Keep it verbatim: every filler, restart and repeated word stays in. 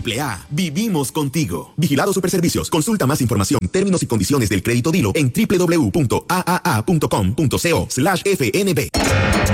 Triple A, vivimos contigo. Vigilado Superservicios. Consulta más información, términos y condiciones del crédito Dilo en doble u doble u doble u punto a a a punto com punto co slash F N B.